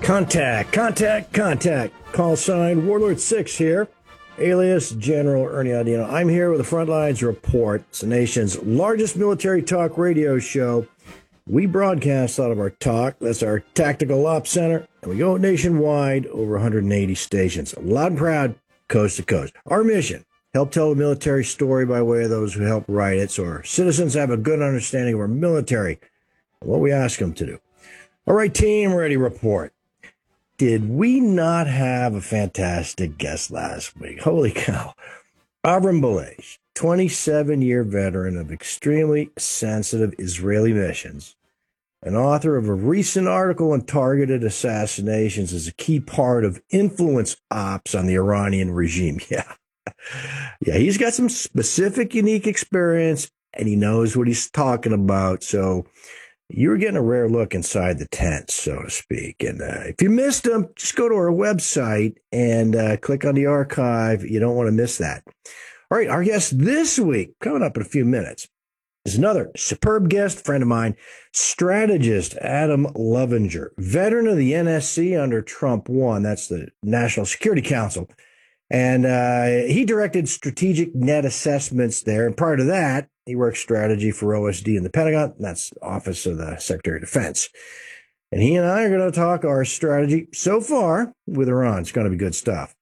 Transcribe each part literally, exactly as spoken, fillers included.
Contact, contact, contact. Call sign Warlord six here, alias General Ernie Audino. I'm here with the Frontlines Report. It's the nation's largest military talk radio show. We broadcast a lot of our talk. That's our Tactical Ops Center. And we go nationwide, over one hundred eighty stations. Loud and proud, coast to coast. Our mission, help tell the military story by way of those who help write it, so our citizens have a good understanding of our military and what we ask them to do. All right, team, ready report. Did we not have a fantastic guest last week? Holy cow. Avram Belesh, twenty-seven-year veteran of extremely sensitive Israeli missions, and author of a recent article on targeted assassinations as a key part of influence ops on the Iranian regime. Yeah. Yeah, he's got some specific, unique experience, and he knows what he's talking about. So you're getting a rare look inside the tent, so to speak. And uh, if you missed him, just go to our website and uh, click on the archive. You don't want to miss that. All right, our guest this week, coming up in a few minutes, is another superb guest, friend of mine, strategist Adam Lovinger, veteran of the N S C under Trump one. That's the National Security Council. And uh, he directed strategic net assessments there. And prior to that, he worked strategy for O S D in the Pentagon. That's the Office of the Secretary of Defense. And he and I are going to talk our strategy so far with Iran. It's going to be good stuff.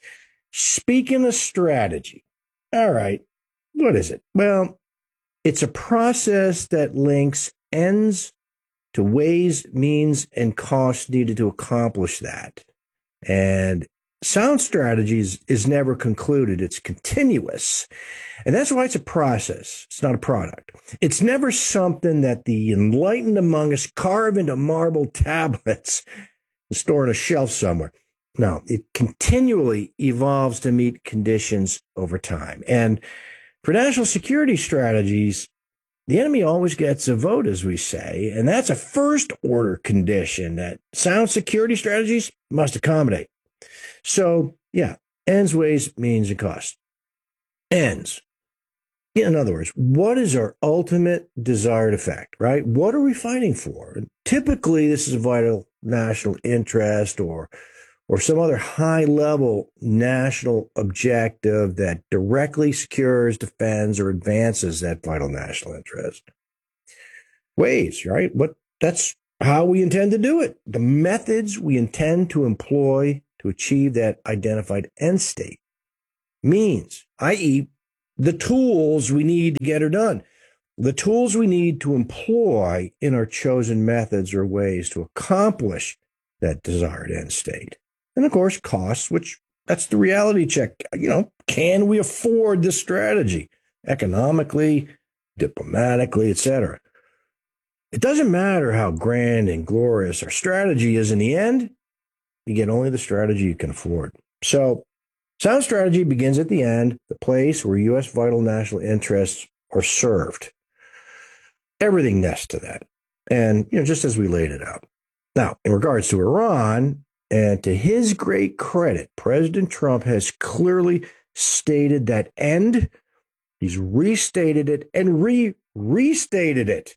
Speaking of strategy, all right, what is it? Well, it's a process that links ends to ways, means, and costs needed to accomplish that. And sound strategies is never concluded. It's continuous. And that's why it's a process. It's not a product. It's never something that the enlightened among us carve into marble tablets and store on a shelf somewhere. No, it continually evolves to meet conditions over time. And for national security strategies, the enemy always gets a vote, as we say, and that's a first order condition that sound security strategies must accommodate. So, yeah, ends, ways, means, and costs. Ends. In other words, what is our ultimate desired effect, right? What are we fighting for? And typically, this is a vital national interest or, or some other high-level national objective that directly secures, defends, or advances that vital national interest. Ways, right? What that's how we intend to do it. The methods we intend to employ to achieve that identified end state. Means, that is, the tools we need to get her done. The tools we need to employ in our chosen methods or ways to accomplish that desired end state. And of course, costs, which that's the reality check. You know, can we afford this strategy economically, diplomatically, et cetera? It doesn't matter how grand and glorious our strategy is in the end. You get only the strategy you can afford. So sound strategy begins at the end, the place where U S vital national interests are served. Everything nests to that. And, you know, just as we laid it out. Now, in regards to Iran, and to his great credit, President Trump has clearly stated that end. He's restated it and re-restated it.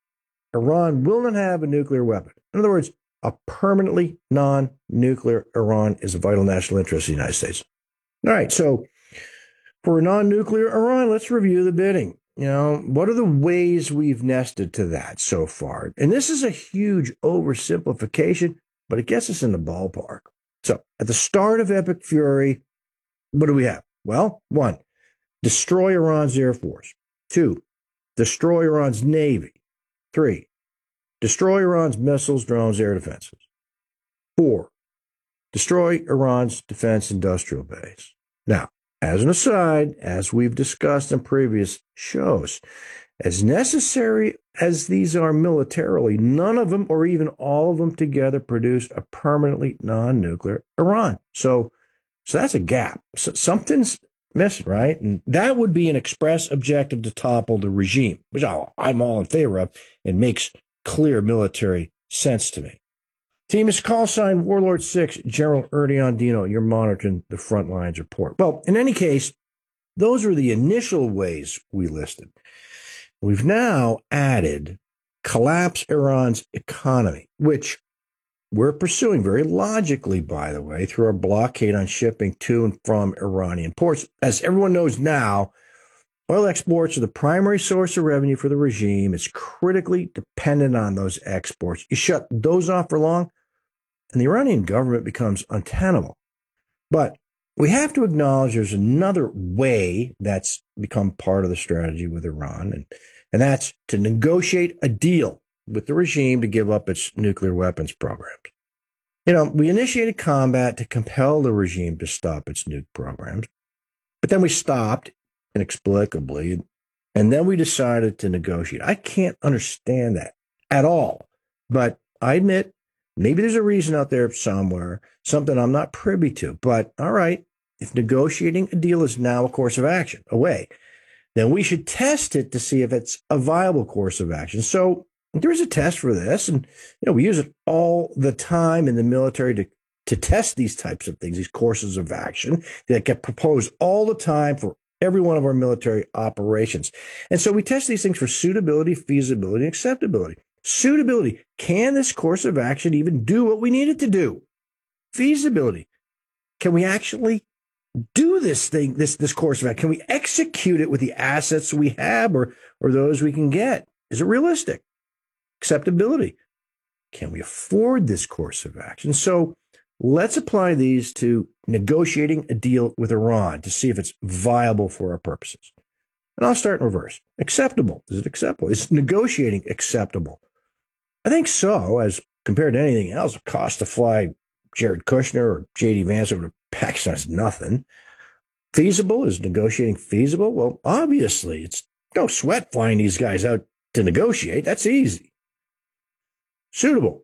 Iran will not have a nuclear weapon. In other words, a permanently non-nuclear Iran is a vital national interest of the United States. All right, so for a non-nuclear Iran, let's review the bidding. You know, what are the ways we've nested to that so far? And this is a huge oversimplification, but it gets us in the ballpark. So at the start of Epic Fury, what do we have? Well, one, destroy Iran's Air Force. Two, destroy Iran's Navy. Three, destroy Iran's missiles, drones, air defenses. Four, destroy Iran's defense industrial base. Now, as an aside, as we've discussed in previous shows, as necessary as these are militarily, none of them or even all of them together produce a permanently non-nuclear Iran. So, so that's a gap. So something's missing, right? And that would be an express objective to topple the regime, which I'm all in favor of and makes clear military sense to me. Team is call sign Warlord six, General Ernie Audino. You're monitoring the Frontlines report. Well, in any case, those are the initial ways we listed. We've now added collapse Iran's economy, which we're pursuing very logically, by the way, through our blockade on shipping to and from Iranian ports. As everyone knows now, oil exports are the primary source of revenue for the regime. It's critically dependent on those exports. You shut those off for long, and the Iranian government becomes untenable. But we have to acknowledge there's another way that's become part of the strategy with Iran, and, and that's to negotiate a deal with the regime to give up its nuclear weapons programs. You know, we initiated combat to compel the regime to stop its nuke programs, but then we stopped inexplicably, and then we decided to negotiate. I can't understand that at all, but I admit maybe there's a reason out there somewhere, something I'm not privy to. But all right, if negotiating a deal is now a course of action, a way, then we should test it to see if it's a viable course of action. So there is a test for this, and you know we use it all the time in the military to to test these types of things, these courses of action that get proposed all the time for every one of our military operations. And so we test these things for suitability, feasibility, and acceptability. Suitability, can this course of action even do what we need it to do? Feasibility, can we actually do this thing, this this course of action? Can we execute it with the assets we have or or those we can get? Is it realistic? Acceptability, can we afford this course of action? So let's apply these to negotiating a deal with Iran to see if it's viable for our purposes. And I'll start in reverse. Acceptable. Is it acceptable? Is negotiating acceptable? I think so, as compared to anything else. The cost to fly Jared Kushner or J D Vance over to Pakistan is nothing. Feasible? Is negotiating feasible? Well, obviously, it's no sweat flying these guys out to negotiate. That's easy. Suitable.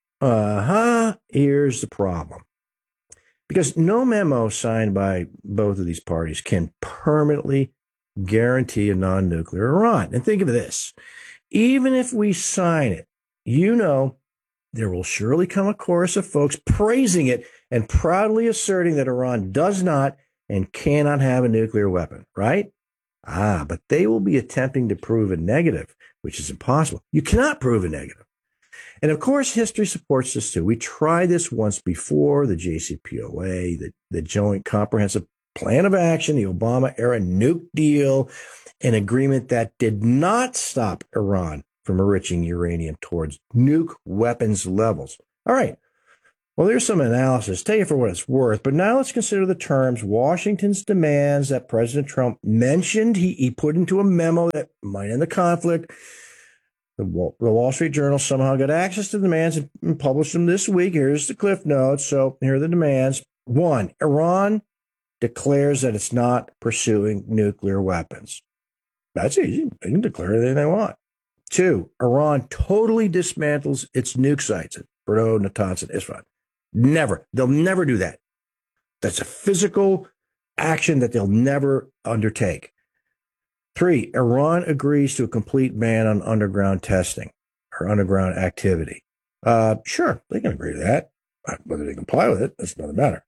Uh-huh. Here's the problem. Because no memo signed by both of these parties can permanently guarantee a non-nuclear Iran. And think of this. Even if we sign it, you know, there will surely come a chorus of folks praising it and proudly asserting that Iran does not and cannot have a nuclear weapon, right? Ah, but they will be attempting to prove a negative, which is impossible. You cannot prove a negative. And of course, history supports this too. We tried this once before, the J C P O A, the, the Joint Comprehensive Plan of Action, the Obama-era nuke deal, an agreement that did not stop Iran from enriching uranium towards nuke weapons levels. All right. Well, there's some analysis. Take it for what it's worth. But now let's consider the terms Washington's demands that President Trump mentioned. He, he put into a memo that might end the conflict. The Wall, the Wall Street Journal somehow got access to the demands and published them this week. Here's the cliff notes. So here are the demands. One, Iran declares that it's not pursuing nuclear weapons. That's easy. They can declare anything they want. Two, Iran totally dismantles its nuke sites at Fordo, Natanz, and Isfahan. Never. They'll never do that. That's a physical action that they'll never undertake. Three, Iran agrees to a complete ban on underground testing or underground activity. Uh, sure, they can agree to that. Whether they comply with it, that's another matter.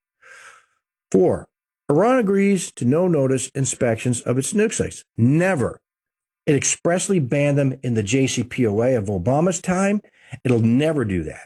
Four, Iran agrees to no notice inspections of its nuke sites. Never. It expressly banned them in the J C P O A of Obama's time. It'll never do that.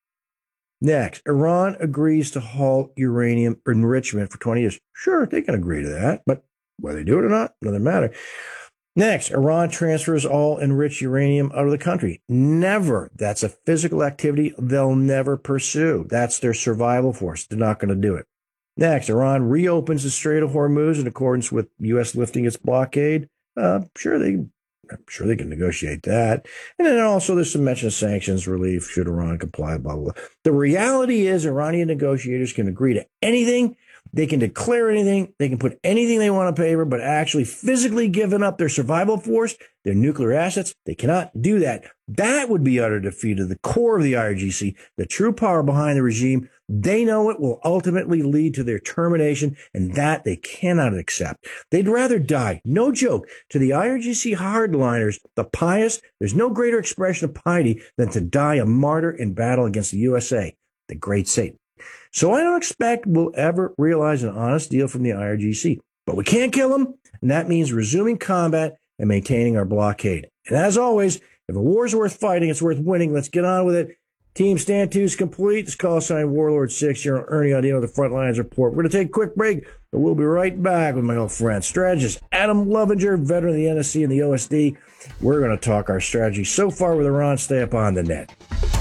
Next, Iran agrees to halt uranium enrichment for twenty years. Sure, they can agree to that, but whether they do it or not, another matter. Next, Iran transfers all enriched uranium out of the country. Never. That's a physical activity they'll never pursue. That's their survival force. They're not going to do it. Next, Iran reopens the Strait of Hormuz in accordance with U S lifting its blockade. Uh, sure, they, I'm sure they can negotiate that. And then also there's some mention of sanctions relief should Iran comply, blah, blah, blah. The reality is Iranian negotiators can agree to anything. They can declare anything. They can put anything they want on paper, but actually physically giving up their survival force, their nuclear assets, they cannot do that. That would be utter defeat of the core of the I R G C, the true power behind the regime. They know it will ultimately lead to their termination, and that they cannot accept. They'd rather die, no joke, to the I R G C hardliners, the pious. There's no greater expression of piety than to die a martyr in battle against the U S A, the great Satan. So I don't expect we'll ever realize an honest deal from the I R G C. But we can't kill them, and that means resuming combat and maintaining our blockade. And as always, if a war's worth fighting, it's worth winning. Let's get on with it. Team Stand two is complete. It's call sign Warlord six here on Ernie Audino, the Frontlines Report. We're going to take a quick break, but we'll be right back with my old friend, strategist Adam Lovinger, veteran of the N S C and the O S D. We're going to talk our strategy so far with Iran. Stay up on the net.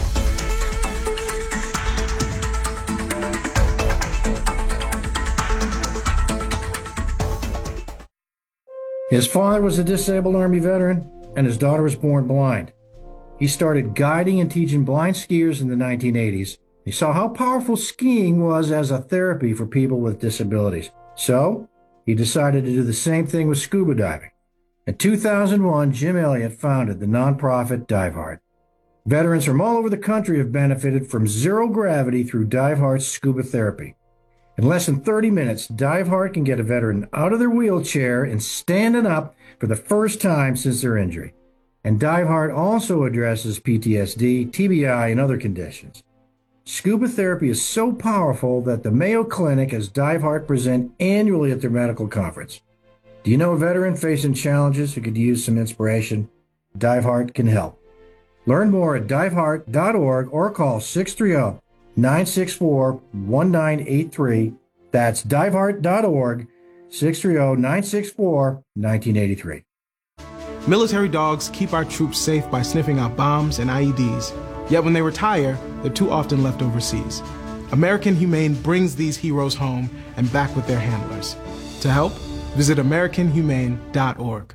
His father was a disabled Army veteran, and his daughter was born blind. He started guiding and teaching blind skiers in the nineteen eighties. He saw how powerful skiing was as a therapy for people with disabilities. So, he decided to do the same thing with scuba diving. In two thousand one, Jim Elliott founded the nonprofit DiveHeart. Veterans from all over the country have benefited from zero gravity through DiveHeart's scuba therapy. In less than thirty minutes, DiveHeart can get a veteran out of their wheelchair and standing up for the first time since their injury. And DiveHeart also addresses P T S D, T B I, and other conditions. Scuba therapy is so powerful that the Mayo Clinic has DiveHeart present annually at their medical conference. Do you know a veteran facing challenges who could use some inspiration? DiveHeart can help. Learn more at diveheart dot org or call six three zero, nine six four, one nine eight three. That's diveheart dot org, six three zero, nine six four, one nine eight three. Military dogs keep our troops safe by sniffing out bombs and I E Ds. Yet when they retire, they're too often left overseas. American Humane brings these heroes home and back with their handlers. To help, visit american humane dot org.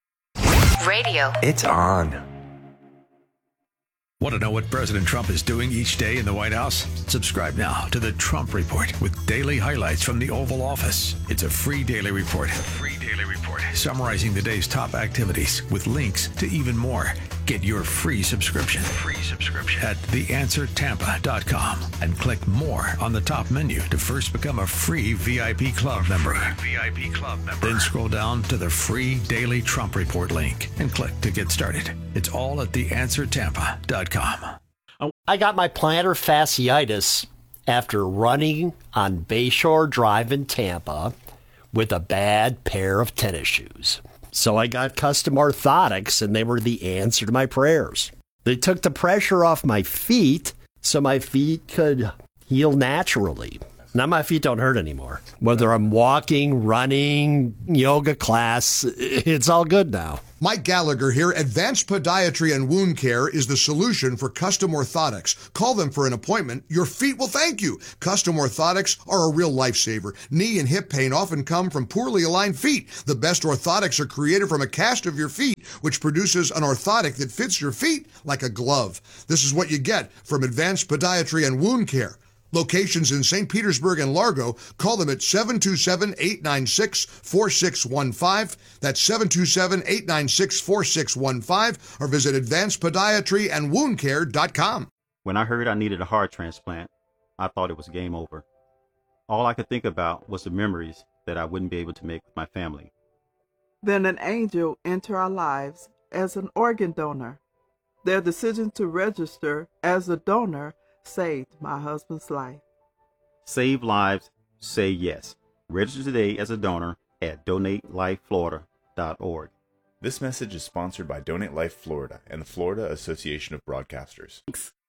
Radio. It's on. Want to know what President Trump is doing each day in the White House? Subscribe now to the Trump Report with daily highlights from the Oval Office. It's a free daily report. A free daily report summarizing the day's top activities with links to even more. Get your free subscription. Free subscription at the answer tampa dot com and click more on the top menu to first become a free V I P club member. V I P club member. Then scroll down to the free daily Trump Report link and click to get started. It's all at the answer tampa dot com. I got my plantar fasciitis after running on Bayshore Drive in Tampa with a bad pair of tennis shoes. So I got custom orthotics, and they were the answer to my prayers. They took the pressure off my feet so my feet could heal naturally. Now my feet don't hurt anymore. Whether I'm walking, running, yoga class, it's all good now. Mike Gallagher here. Advanced Podiatry and Wound Care is the solution for custom orthotics. Call them for an appointment. Your feet will thank you. Custom orthotics are a real lifesaver. Knee and hip pain often come from poorly aligned feet. The best orthotics are created from a cast of your feet, which produces an orthotic that fits your feet like a glove. This is what you get from Advanced Podiatry and Wound Care. Locations in Saint Petersburg and Largo. Call them at seven two seven, eight nine six, four six one five. That's seven two seven, eight nine six, four six one five, or visit advanced podiatry and wound care dot com. When I heard I needed a heart transplant, I thought it was game over. All I could think about was the memories that I wouldn't be able to make with my family. Then an angel entered our lives as an organ donor. Their decision to register as a donor saved my husband's life. Save lives, say yes. Register today as a donor at donate life florida dot org. This message is sponsored by Donate Life Florida and the Florida Association of Broadcasters.